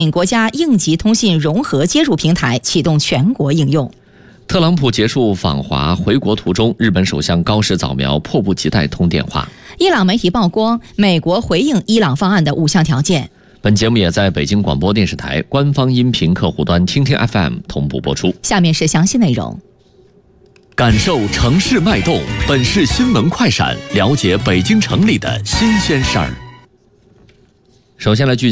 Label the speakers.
Speaker 1: 国家应急通信融合接入平台启动全国应用。
Speaker 2: 特朗普结束访华回国途中，日本首相高市早苗迫不及待通电话。
Speaker 1: 伊朗媒体曝光美国回应伊朗方案的5项条件。
Speaker 2: 本节目也在北京广播电视台官方音频客户端听听 FM 同步播出。
Speaker 1: 下面是详细内容。
Speaker 3: 感受城市脉动，本市新闻快闪，了解北京城里的新鲜事儿。
Speaker 2: 首先来聚焦